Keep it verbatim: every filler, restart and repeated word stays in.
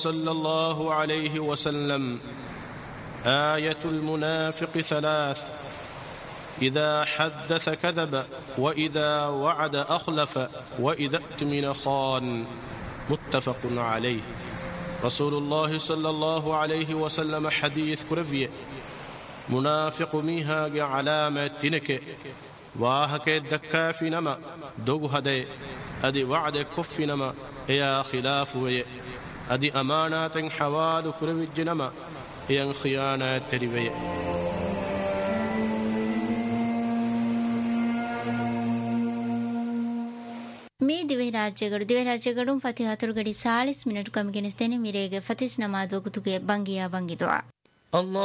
صلى الله عليه وسلم آية المنافق ثلاث إذا حدث كذب وإذا وعد أخلف وإذا اؤتمن خان متفق عليه. رسول الله صلى الله عليه وسلم حديث كرفية منافق ميها علامة تنك واهك الدكا في نما دوغ هدي أدي وعد كف نما يا خلاف وي أدي أمانات حواد كرفي الجنما ين خيانات تربي. මේ දිවේ රාජ්‍යගඩු දිවේ රාජ්‍යගඩුම් ෆති හතුරු ගඩි ಚಾಳಿಸ್ ಮಿನಿಟ್ ಕಮಿಗೆನಿಸ್ತೇನೆ ಮಿರೇಗೆ ಫತಿಸ್ ನಮಾದ್ ವಗುತುಗೆ ಬಂಗಿಯಾ ಬಂಗಿದ್ವಾ.